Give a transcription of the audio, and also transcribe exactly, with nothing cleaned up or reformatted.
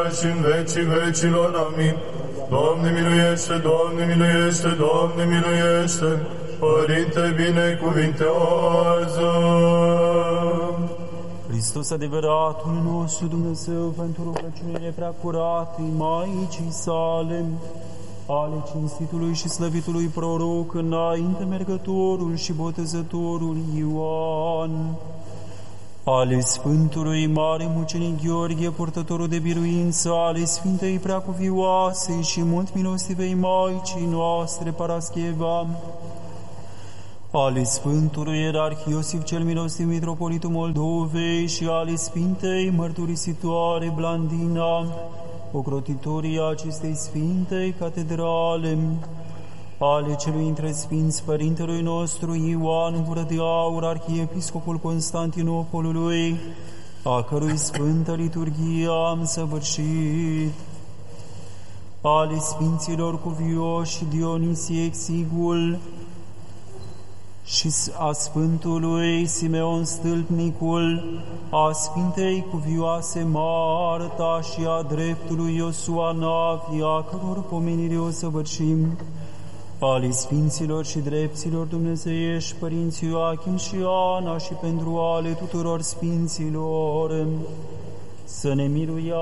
și în vecii vecilor. Amin. Doamne miluiește, Doamne miluiește, Doamne miluiește, Părinte binecuvintează. Hristos adevăratul nostru Dumnezeu, pentru rugăciunile preacurate Maicii sale, ale cinstitului și slăvitului proroc, înainte mergătorul și botezătorul Ioan, ale Sfântului Mare Mucenic Gheorghe, purtătorul de biruință, ale Sfintei Preacuvioase și mult milostivei Maicii noastre Parascheva, ale Sfântului Ierarh Iosif cel Milostiv, Mitropolitul Moldovei, și ale Sfintei Mărturisitoare Blandina, ocrotitorii acestei Sfintei Catedrale, ale celui între Sfinți Părintelui nostru Ioan Gură de Aur, Arhiepiscopul Constantinopolului, a cărui Sfântă Liturghie am săvârșit, ale Sfinților Cuvioși Dionisie Exigul și a Sfântului Simeon Stâlpnicul, a Sfintei Cuvioase Marta și a dreptului Iosua Navia, a căror pomenire o săvârșim, ale Sfinților și drepților dumnezeiești, Părinții Ioachim și Ana, și pentru ale tuturor Sfinților, să ne miluia.